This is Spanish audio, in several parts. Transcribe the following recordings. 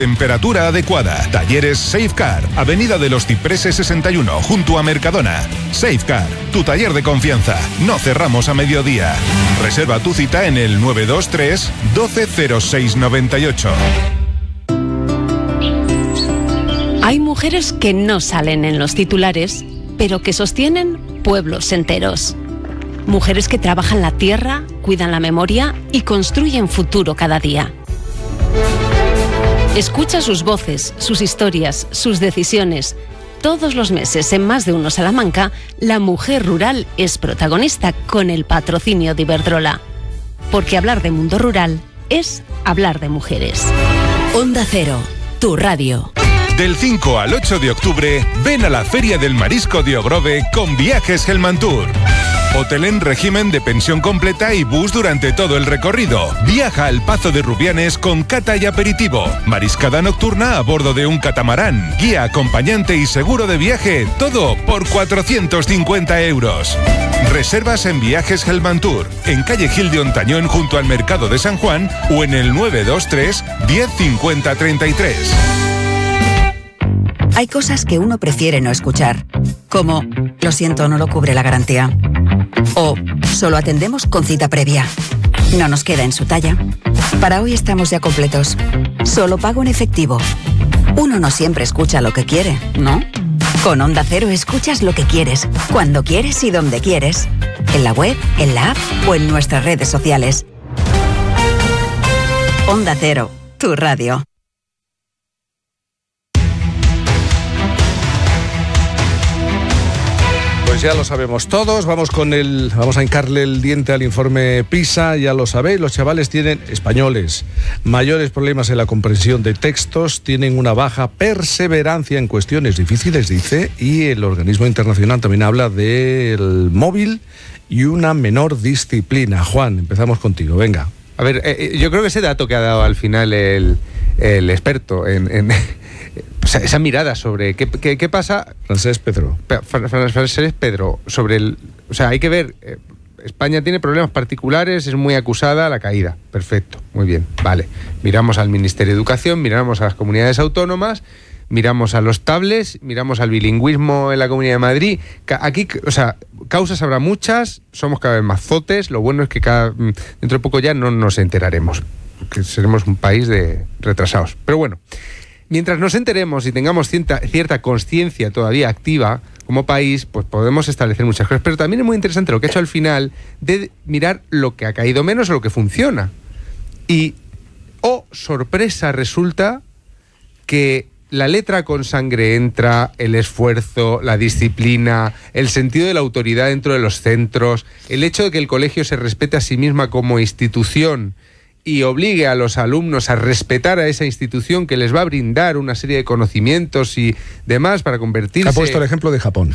Temperatura adecuada. Talleres Safecar. Avenida de los Cipreses 61, junto a Mercadona. Safecar, tu taller de confianza. No cerramos a mediodía. Reserva tu cita en el 923 120698. Hay mujeres que no salen en los titulares, pero que sostienen pueblos enteros. Mujeres que trabajan la tierra, cuidan la memoria y construyen futuro cada día. Escucha sus voces, sus historias, sus decisiones. Todos los meses en Más de Uno Salamanca, la mujer rural es protagonista con el patrocinio de Iberdrola. Porque hablar de mundo rural es hablar de mujeres. Onda Cero, tu radio. Del 5 al 8 de octubre, ven a la Feria del Marisco de Ogrove con Viajes Helmantur. Hotel en régimen de pensión completa y bus durante todo el recorrido. Viaja al Pazo de Rubianes con cata y aperitivo. Mariscada nocturna a bordo de un catamarán. Guía, acompañante y seguro de viaje. Todo por 450 euros. Reservas en Viajes Helmantur, en calle Gil de Ontañón junto al Mercado de San Juan o en el 923 1050 33. Hay cosas que uno prefiere no escuchar, como lo siento, no lo cubre la garantía. O solo atendemos con cita previa. No nos queda en su talla. Para hoy estamos ya completos. Solo pago en efectivo. Uno no siempre escucha lo que quiere, ¿no? Con Onda Cero escuchas lo que quieres, cuando quieres y donde quieres. En la web, en la app o en nuestras redes sociales. Onda Cero, tu radio. Pues ya lo sabemos todos, vamos a hincarle el diente al informe PISA, ya lo sabéis, los chavales españoles, mayores problemas en la comprensión de textos, tienen una baja perseverancia en cuestiones difíciles, dice, y el organismo internacional también habla del móvil y una menor disciplina. Juan, empezamos contigo, venga. A ver, yo creo que ese dato que ha dado al final el experto o sea, esa mirada sobre qué pasa... Francesc Pedro, sobre o sea, hay que ver... España tiene problemas particulares, es muy acusada la caída. Perfecto, muy bien, vale. Miramos al Ministerio de Educación, miramos a las comunidades autónomas, miramos a los tablets, miramos al bilingüismo en la Comunidad de Madrid. Aquí, o sea, causas habrá muchas, somos cada vez más zotes, lo bueno es que dentro de poco ya no nos enteraremos, que seremos un país de retrasados. Pero bueno... Mientras nos enteremos y tengamos cierta conciencia todavía activa como país, pues podemos establecer muchas cosas. Pero también es muy interesante lo que ha hecho al final de mirar lo que ha caído menos o lo que funciona. Y, sorpresa, resulta que la letra con sangre entra, el esfuerzo, la disciplina, el sentido de la autoridad dentro de los centros, el hecho de que el colegio se respete a sí misma como institución y obligue a los alumnos a respetar a esa institución que les va a brindar una serie de conocimientos y demás para convertirse... Ha puesto el ejemplo de Japón.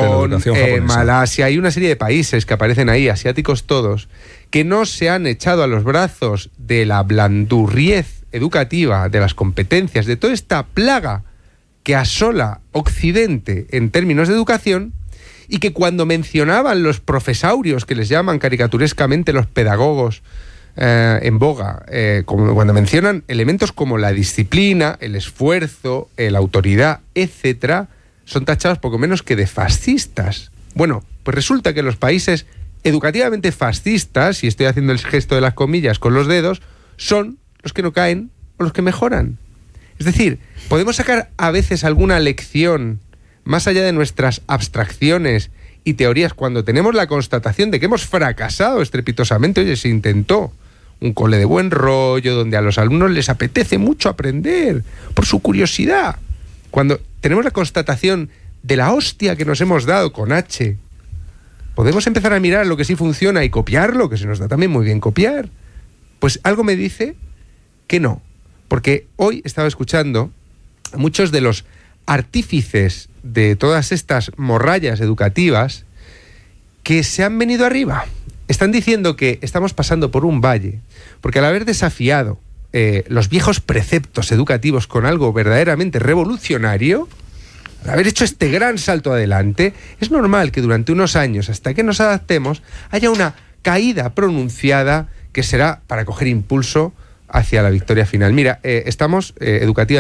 Malasia, hay una serie de países que aparecen ahí, asiáticos todos, que no se han echado a los brazos de la blandurriez educativa, de las competencias, de toda esta plaga que asola Occidente en términos de educación, y que cuando mencionaban los profesaurios, que les llaman caricaturescamente los pedagogos, en boga, como cuando mencionan elementos como la disciplina, el esfuerzo, la autoridad, etcétera, son tachados poco menos que de fascistas. Bueno, pues resulta que los países educativamente fascistas, y estoy haciendo el gesto de las comillas con los dedos, son los que no caen o los que mejoran. Es decir, podemos sacar a veces alguna lección más allá de nuestras abstracciones y teorías cuando tenemos la constatación de que hemos fracasado estrepitosamente. Oye, se intentó un cole de buen rollo, donde a los alumnos les apetece mucho aprender, por su curiosidad. Cuando tenemos la constatación de la hostia que nos hemos dado con H, podemos empezar a mirar lo que sí funciona y copiarlo, que se nos da también muy bien copiar. Pues algo me dice que no, porque hoy estaba escuchando a muchos de los artífices de todas estas morrallas educativas que se han venido arriba. Están diciendo que estamos pasando por un valle, porque al haber desafiado los viejos preceptos educativos con algo verdaderamente revolucionario, al haber hecho este gran salto adelante, es normal que durante unos años, hasta que nos adaptemos, haya una caída pronunciada que será para coger impulso hacia la victoria final. Mira, estamos educativamente